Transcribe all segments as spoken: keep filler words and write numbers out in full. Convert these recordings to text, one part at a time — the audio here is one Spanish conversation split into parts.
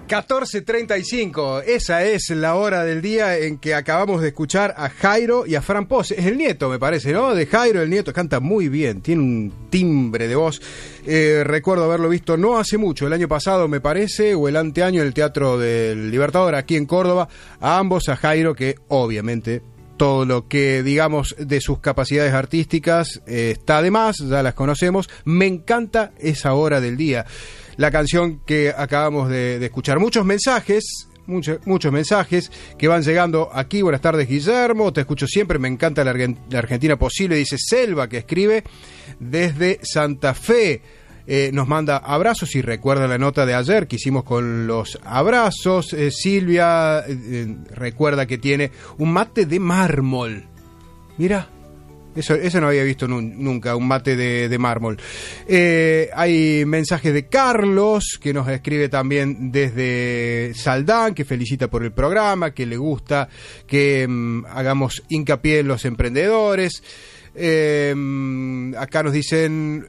catorce treinta y cinco, esa es la hora del día en que acabamos de escuchar a Jairo y a Fran Pose. Es el nieto, me parece, ¿no? De Jairo, el nieto, canta muy bien, tiene un timbre de voz. Eh, recuerdo haberlo visto no hace mucho, el año pasado me parece, o el anteaño en el Teatro del Libertador, aquí en Córdoba, a ambos, a Jairo, que obviamente todo lo que digamos de sus capacidades artísticas eh, está de más, ya las conocemos. Me encanta esa hora del día. La canción que acabamos de, de escuchar. Muchos mensajes, muchos, muchos mensajes que van llegando aquí. Buenas tardes, Guillermo, te escucho siempre, me encanta la, Argent- la Argentina posible, dice Selva, que escribe desde Santa Fe. Eh, nos manda abrazos y recuerda la nota de ayer que hicimos con los abrazos. Eh, Silvia eh, recuerda que tiene un mate de mármol. Mira. Eso, eso no había visto nun, nunca, un mate de, de mármol. Eh, hay mensajes de Carlos, que nos escribe también desde Saldán, que felicita por el programa, que le gusta que mm, hagamos hincapié en los emprendedores. Eh, acá nos dicen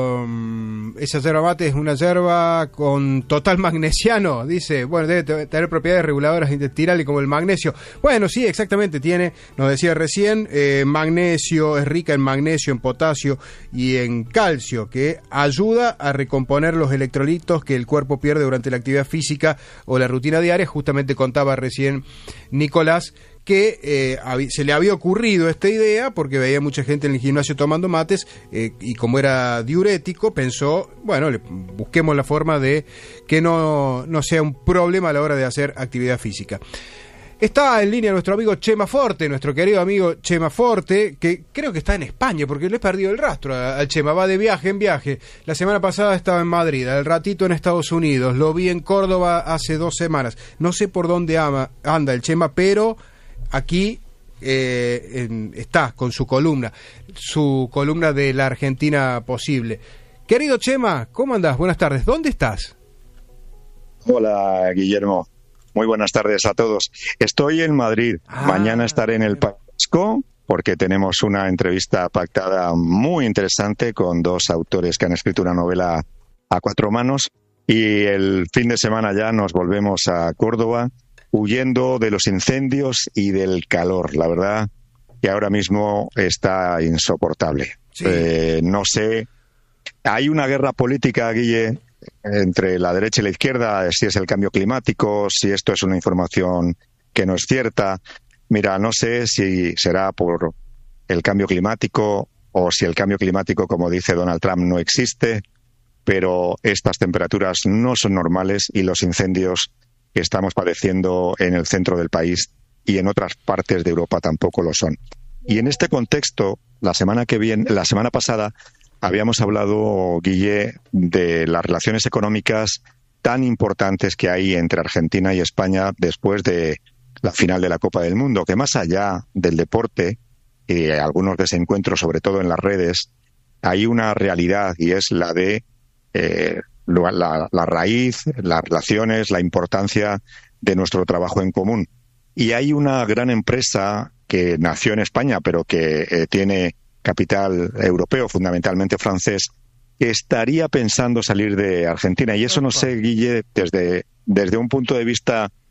um, esa yerba mate es una yerba con total magnesiano, dice, bueno, debe tener propiedades reguladoras intestinales como el magnesio. Bueno, sí, exactamente, tiene, nos decía recién, eh, magnesio, es rica en magnesio, en potasio y en calcio, que ayuda a recomponer los electrolitos que el cuerpo pierde durante la actividad física o la rutina diaria. Justamente contaba recién Nicolás que eh, se le había ocurrido esta idea porque veía mucha gente en el gimnasio tomando mates eh, y como era diurético pensó, bueno, le, busquemos la forma de que no, no sea un problema a la hora de hacer actividad física. Está en línea nuestro amigo Chema Forte, nuestro querido amigo Chema Forte, que creo que está en España porque le he perdido el rastro al Chema, va de viaje en viaje. La semana pasada estaba en Madrid, al ratito en Estados Unidos, lo vi en Córdoba hace dos semanas. No sé por dónde ama, anda el Chema, pero aquí eh, en, está con su columna, su columna de la Argentina posible. Querido Chema, ¿cómo andás? Buenas tardes. ¿Dónde estás? Hola, Guillermo. Muy buenas tardes a todos. Estoy en Madrid. Ah, Mañana estaré en el Pasco porque tenemos una entrevista pactada muy interesante con dos autores que han escrito una novela a cuatro manos. Y el fin de semana ya nos volvemos a Córdoba, huyendo de los incendios y del calor. La verdad que ahora mismo está insoportable. Sí. Eh, no sé, hay una guerra política, Guille, entre la derecha y la izquierda, si es el cambio climático, si esto es una información que no es cierta. Mira, no sé si será por el cambio climático o si el cambio climático, como dice Donald Trump, no existe, pero estas temperaturas no son normales y los incendios que estamos padeciendo en el centro del país y en otras partes de Europa tampoco lo son. Y en este contexto, la semana que viene, la semana pasada, habíamos hablado, Guille, de las relaciones económicas tan importantes que hay entre Argentina y España después de la final de la Copa del Mundo, que más allá del deporte y algunos desencuentros, sobre todo en las redes, hay una realidad y es la de eh, La, la raíz, las relaciones, la importancia de nuestro trabajo en común. Y hay una gran empresa que nació en España, pero que eh, tiene capital europeo, fundamentalmente francés, que estaría pensando salir de Argentina. Y eso no sé, Guille, desde, desde un punto de vista